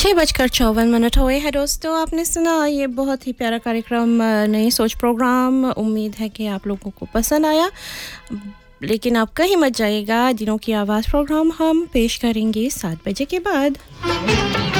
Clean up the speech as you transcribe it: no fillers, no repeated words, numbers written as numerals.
6:54 हुए हैं दोस्तों आपने सुना ये बहुत ही प्यारा कार्यक्रम नई सोच प्रोग्राम उम्मीद है कि आप लोगों को पसंद आया लेकिन आप कहीं मत जाइएगा दिनों की आवाज़ प्रोग्राम हम पेश करेंगे 7 बजे के बाद